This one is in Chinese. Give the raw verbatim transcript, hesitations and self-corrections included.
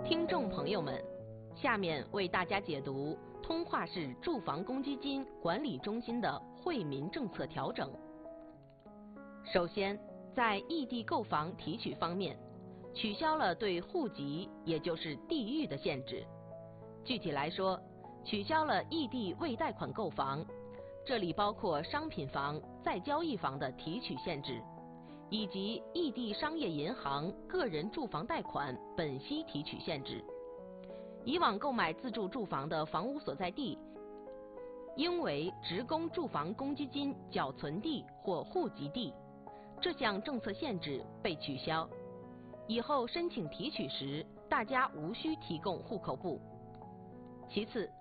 听众朋友们，下面为大家解读通化市住房公积金管理中心的惠民政策调整。首先，在异地购房提取方面，取消了对户籍，也就是地域的限制。具体来说，取消了异地未贷款购房，这里包括商品房、再交易房的提取限制，以及异地商业银行个人住房贷款本息提取限制。以往购买自住住房的房屋所在地应为职工住房公积金缴存地或户籍地，这项政策限制被取消。以后申请提取时，大家无需提供户口簿。其次，